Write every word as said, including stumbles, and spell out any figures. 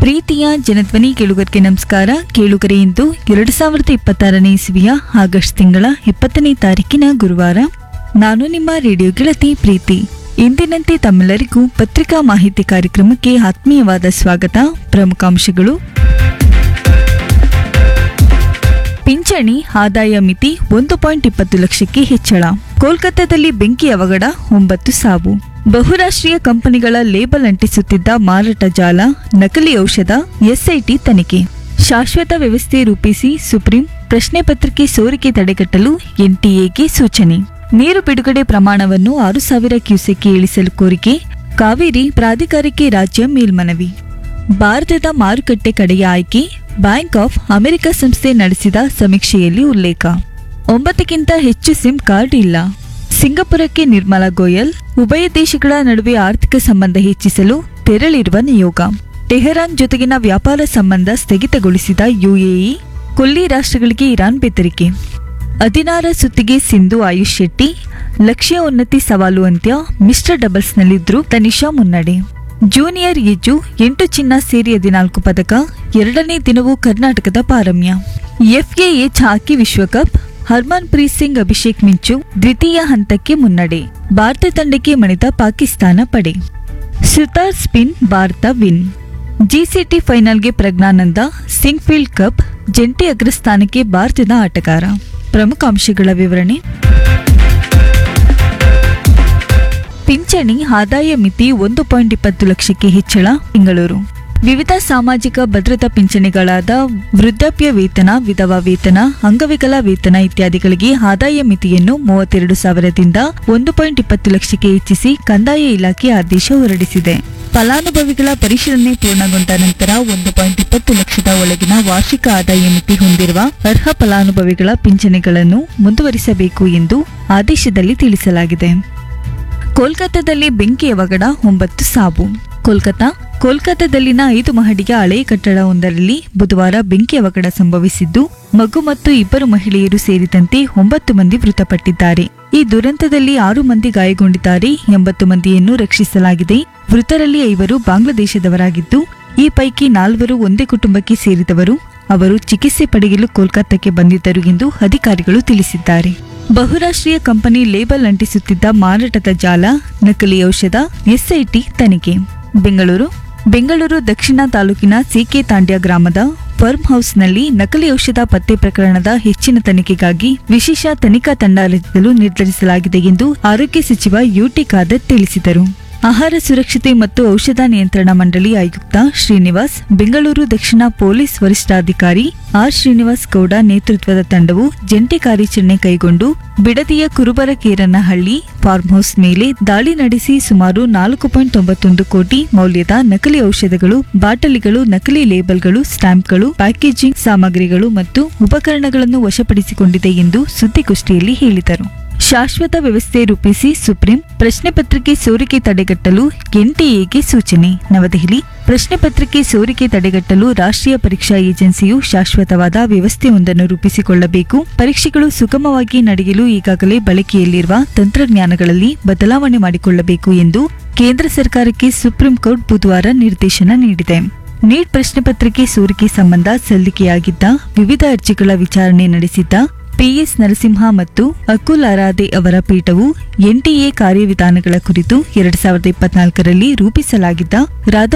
ಪ್ರೀತಿಯ ಜನಧ್ವನಿ ಕೇಳುಗರಿಗೆ ನಮಸ್ಕಾರ. ಕೇಳುಗರೆ, ಇಂದು ಎರಡು ಸಾವಿರದ ಇಪ್ಪತ್ತಾರನೇ ಇಸವಿಯ ಆಗಸ್ಟ್ ತಿಂಗಳ ಇಪ್ಪತ್ತನೇ ತಾರೀಕಿನ ಗುರುವಾರ. ನಾನು ನಿಮ್ಮ ರೇಡಿಯೋ ಗೆಳತಿ ಪ್ರೀತಿ. ಇಂದಿನಂತೆ ತಮ್ಮೆಲ್ಲರಿಗೂ ಪತ್ರಿಕಾ ಮಾಹಿತಿ ಕಾರ್ಯಕ್ರಮಕ್ಕೆ ಆತ್ಮೀಯವಾದ ಸ್ವಾಗತ. ಪ್ರಮುಖಾಂಶಗಳು: ಪಿಂಚಣಿ ಆದಾಯ ಮಿತಿ ಒಂದು ಪಾಯಿಂಟ್ ಇಪ್ಪತ್ತು ಲಕ್ಷಕ್ಕೆ ಹೆಚ್ಚಳ. ಕೋಲ್ಕತ್ತಾದಲ್ಲಿ ಬೆಂಕಿ ಅವಘಡ, ಒಂಬತ್ತು ಸಾವು. ಬಹುರಾಷ್ಟ್ರೀಯ ಕಂಪನಿಗಳ ಲೇಬಲ್ ಅಂಟಿಸುತ್ತಿದ್ದ ಮಾರಾಟ ಜಾಲ, ನಕಲಿ ಔಷಧ, ಎಸ್ಐಟಿ ತನಿಖೆ. ಶಾಶ್ವತ ವ್ಯವಸ್ಥೆ ರೂಪಿಸಿ ಸುಪ್ರೀಂ, ಪ್ರಶ್ನೆ ಪತ್ರಿಕೆ ಸೋರಿಕೆ ತಡೆಗಟ್ಟಲು ಎನ್ಟಿಎಗೆ ಸೂಚನೆ. ನೀರು ಬಿಡುಗಡೆ ಪ್ರಮಾಣವನ್ನು ಆರು ಸಾವಿರ ಕ್ಯೂಸೆಕ್ಗೆ ಇಳಿಸಲು ಕೋರಿಕೆ, ಕಾವೇರಿ ಪ್ರಾಧಿಕಾರಕ್ಕೆ ರಾಜ್ಯ ಮೇಲ್ಮನವಿ. ಭಾರತದ ಮಾರುಕಟ್ಟೆ ಕಡೆಯ ಆಯ್ಕೆ, ಬ್ಯಾಂಕ್ ಆಫ್ ಅಮೆರಿಕ ಸಂಸ್ಥೆ ನಡೆಸಿದ ಸಮೀಕ್ಷೆಯಲ್ಲಿ ಉಲ್ಲೇಖ. ಒಂಬತ್ತಕ್ಕಿಂತ ಹೆಚ್ಚು ಸಿಮ್ ಕಾರ್ಡ್ ಇಲ್ಲ. ಸಿಂಗಪುರಕ್ಕೆ ನಿರ್ಮಲಾ ಗೋಯಲ್, ಉಭಯ ದೇಶಗಳ ನಡುವೆ ಆರ್ಥಿಕ ಸಂಬಂಧ ಹೆಚ್ಚಿಸಲು ತೆರಳಿರುವ ನಿಯೋಗ. ಟೆಹರಾನ್ ಜೊತೆಗಿನ ವ್ಯಾಪಾರ ಸಂಬಂಧ ಸ್ಥಗಿತಗೊಳಿಸಿದ ಯುಎಇ, ಕೊಲ್ಲಿ ರಾಷ್ಟ್ರಗಳಿಗೆ ಇರಾನ್ ಬೆದರಿಕೆ. ಹದಿನಾರ ಸುತ್ತಿಗೆ ಸಿಂಧು ಆಯುಷ್ ಶೆಟ್ಟಿ, ಲಕ್ಷ್ಯ ಉನ್ನತಿ ಸವಾಲು ಅಂತ್ಯ. ಮಿಶ್ರ ಡಬಲ್ಸ್ನಲ್ಲಿದ್ರು ತನಿಷಾ ಮುನ್ನಡೆ. ಜೂನಿಯರ್ ಈಜು ಎಂಟು ಚಿನ್ನ ಸೇರಿ ಹದಿನಾಲ್ಕು ಪದಕ, ಎರಡನೇ ದಿನವೂ ಕರ್ನಾಟಕದ ಪಾರಮ್ಯ. ಎಫ್ಎಎಚ್ ಹಾಕಿ ವಿಶ್ವಕಪ್, ಹರ್ಮನ್ ಪ್ರೀತ್ ಸಿಂಗ್ ಅಭಿಷೇಕ್ ಮಿಂಚು ದ್ವಿತೀಯ ಹಂತಕ್ಕೆ ಮುನ್ನಡೆ. ಭಾರತ ತಂಡಕ್ಕೆ ಮಣಿದ ಪಾಕಿಸ್ತಾನ ಪಡೆ. Sutar spin, Bharat win. ಜಿಸಿಟಿ ಫೈನಲ್ಗೆ ಪ್ರಜ್ಞಾನಂದ, ಸಿಂಗ್ಫೀಲ್ಡ್ ಕಪ್ ಜಂಟಿ ಅಗ್ರಸ್ಥಾನಕ್ಕೆ ಭಾರತದ ಆಟಗಾರ. ಪ್ರಮುಖ ಅಂಶಗಳ ವಿವರಣೆ: ಪಿಂಚಣಿ ಆದಾಯ ಮಿತಿ ಒಂದು ಪಾಯಿಂಟ್ ಇಪ್ಪತ್ತು ಲಕ್ಷಕ್ಕೆ ಹೆಚ್ಚಳ. ಬೆಂಗಳೂರು: ವಿವಿಧ ಸಾಮಾಜಿಕ ಭದ್ರತಾ ಪಿಂಚಣಿಗಳಾದ ವೃದ್ಧಾಪ್ಯ ವೇತನ, ವಿಧವಾ ವೇತನ, ಅಂಗವಿಕಲ ವೇತನ ಇತ್ಯಾದಿಗಳಿಗೆ ಆದಾಯ ಮಿತಿಯನ್ನು ಮೂವತ್ತೆರಡು ಸಾವಿರದಿಂದ ಒಂದು ಪಾಯಿಂಟ್ ಇಪ್ಪತ್ತು ಲಕ್ಷಕ್ಕೆ ಹೆಚ್ಚಿಸಿ ಕಂದಾಯ ಇಲಾಖೆ ಆದೇಶ ಹೊರಡಿಸಿದೆ. ಫಲಾನುಭವಿಗಳ ಪರಿಶೀಲನೆ ಪೂರ್ಣಗೊಂಡ ನಂತರ ಒಂದು ಪಾಯಿಂಟ್ ಇಪ್ಪತ್ತು ಲಕ್ಷದ ಒಳಗಿನ ವಾರ್ಷಿಕ ಆದಾಯ ಮಿತಿ ಹೊಂದಿರುವ ಅರ್ಹ ಫಲಾನುಭವಿಗಳ ಪಿಂಚಣಿಗಳನ್ನು ಮುಂದುವರಿಸಬೇಕು ಎಂದು ಆದೇಶದಲ್ಲಿ ತಿಳಿಸಲಾಗಿದೆ. ಕೋಲ್ಕತ್ತಾದಲ್ಲಿ ಬೆಂಕಿ ಅವಘಡ, ಒಂಬತ್ತು ಸಾವು. ಕೋಲ್ಕತ್ತಾ ಕೋಲ್ಕತ್ತಾದಲ್ಲಿನ ಐದು ಮಹಡಿಯ ಹಳೆಯ ಕಟ್ಟಡವೊಂದರಲ್ಲಿ ಬುಧವಾರ ಬೆಂಕಿ ಅವಘಡ ಸಂಭವಿಸಿದ್ದು, ಮಗು ಮತ್ತು ಇಬ್ಬರು ಮಹಿಳೆಯರು ಸೇರಿದಂತೆ ಒಂಬತ್ತು ಮಂದಿ ಮೃತಪಟ್ಟಿದ್ದಾರೆ. ಈ ದುರಂತದಲ್ಲಿ ಆರು ಮಂದಿ ಗಾಯಗೊಂಡಿದ್ದಾರೆ. ಎಂಬತ್ತು ಮಂದಿಯನ್ನು ರಕ್ಷಿಸಲಾಗಿದೆ. ಮೃತರಲ್ಲಿ ಐವರು ಬಾಂಗ್ಲಾದೇಶದವರಾಗಿದ್ದು, ಈ ಪೈಕಿ ನಾಲ್ವರು ಒಂದೇ ಕುಟುಂಬಕ್ಕೆ ಸೇರಿದವರು. ಅವರು ಚಿಕಿತ್ಸೆ ಪಡೆಯಲು ಕೋಲ್ಕತ್ತಾಕ್ಕೆ ಬಂದಿದ್ದರು ಎಂದು ಅಧಿಕಾರಿಗಳು ತಿಳಿಸಿದ್ದಾರೆ. ಬಹುರಾಷ್ಟ್ರೀಯ ಕಂಪನಿ ಲೇಬಲ್ ಅಂಟಿಸುತ್ತಿದ್ದ ಮಾರಾಟದ ಜಾಲ, ನಕಲಿ ಔಷಧ, ಎಸ್ಐಟಿ ತನಿಖೆ. ಬೆಂಗಳೂರು ಬೆಂಗಳೂರು ದಕ್ಷಿಣ ತಾಲೂಕಿನ ಸಿಕೆ ತಾಂಡ್ಯ ಗ್ರಾಮದ ಫಾರ್ಮ್ ಹೌಸ್ನಲ್ಲಿ ನಕಲಿ ಔಷಧ ಪತ್ತೆ ಪ್ರಕರಣದ ಹೆಚ್ಚಿನ ತನಿಖೆಗಾಗಿ ವಿಶೇಷ ತನಿಖಾ ತಂಡ ರಚಿಸಲು ನಿರ್ಧರಿಸಲಾಗಿದೆ ಎಂದು ಆರೋಗ್ಯ ಸಚಿವ ಯುಟಿ ಖಾದರ್ ತಿಳಿಸಿದರು. ಆಹಾರ ಸುರಕ್ಷತೆ ಮತ್ತು ಔಷಧ ನಿಯಂತ್ರಣ ಮಂಡಳಿ ಆಯುಕ್ತ ಶ್ರೀನಿವಾಸ್, ಬೆಂಗಳೂರು ದಕ್ಷಿಣ ಪೊಲೀಸ್ ವರಿಷ್ಠಾಧಿಕಾರಿ ಆರ್ ಶ್ರೀನಿವಾಸ್ ಗೌಡ ನೇತೃತ್ವದ ತಂಡವು ಜಂಟಿ ಕಾರ್ಯಾಚರಣೆ ಕೈಗೊಂಡು ಬಿಡದಿಯ ಕುರುಬರಕೇರನಹಳ್ಳಿ ಫಾರ್ಮ್ ಹೌಸ್ ಮೇಲೆ ದಾಳಿ ನಡೆಸಿ ಸುಮಾರು ನಾಲ್ಕು ಪಾಯಿಂಟ್ ತೊಂಬತ್ತೊಂದು ಕೋಟಿ ಮೌಲ್ಯದ ನಕಲಿ ಔಷಧಗಳು, ಬಾಟಲಿಗಳು, ನಕಲಿ ಲೇಬಲ್ಗಳು, ಸ್ಟಾಂಪ್ಗಳು, ಪ್ಯಾಕೇಜಿಂಗ್ ಸಾಮಗ್ರಿಗಳು ಮತ್ತು ಉಪಕರಣಗಳನ್ನು ವಶಪಡಿಸಿಕೊಂಡಿದೆ ಎಂದು ಸುದ್ದಿಗೋಷ್ಠಿಯಲ್ಲಿ ಹೇಳಿದರು. ಶಾಶ್ವತ ವ್ಯವಸ್ಥೆ ರೂಪಿಸಿ ಸುಪ್ರೀಂ, ಪ್ರಶ್ನೆ ಪತ್ರಿಕೆ ಸೋರಿಕೆ ತಡೆಗಟ್ಟಲು ಎನ್ಟಿಎಗೆ ಸೂಚನೆ. ನವದೆಹಲಿ: ಪ್ರಶ್ನೆ ಪತ್ರಿಕೆ ಸೋರಿಕೆ ತಡೆಗಟ್ಟಲು ರಾಷ್ಟ್ರೀಯ ಪರೀಕ್ಷಾ ಏಜೆನ್ಸಿಯು ಶಾಶ್ವತವಾದ ವ್ಯವಸ್ಥೆಯೊಂದನ್ನು ರೂಪಿಸಿಕೊಳ್ಳಬೇಕು. ಪರೀಕ್ಷೆಗಳು ಸುಗಮವಾಗಿ ನಡೆಯಲು ಈಗಾಗಲೇ ಬಳಕೆಯಲ್ಲಿರುವ ತಂತ್ರಜ್ಞಾನಗಳಲ್ಲಿ ಬದಲಾವಣೆ ಮಾಡಿಕೊಳ್ಳಬೇಕು ಎಂದು ಕೇಂದ್ರ ಸರ್ಕಾರಕ್ಕೆ ಸುಪ್ರೀಂ ಕೋರ್ಟ್ ಬುಧವಾರ ನಿರ್ದೇಶನ ನೀಡಿದೆ. ನೀಟ್ ಪ್ರಶ್ನೆ ಪತ್ರಿಕೆ ಸೋರಿಕೆ ಸಂಬಂಧ ಸಲ್ಲಿಕೆಯಾಗಿದ್ದ ವಿವಿಧ ಅರ್ಜಿಗಳ ವಿಚಾರಣೆ ನಡೆಸಿದ್ದ ಪಿಎಸ್ ನರಸಿಂಹ ಮತ್ತು ಅಕುಲ್ ಅರಾಧೆ ಅವರ ಪೀಠವು ಎನ್ಟಿಎ ಕಾರ್ಯವಿಧಾನಗಳ ಕುರಿತು ಎರಡ್ ಸಾವಿರದ ಇಪ್ಪತ್ನಾಲ್ಕರಲ್ಲಿ ರೂಪಿಸಲಾಗಿದ್ದ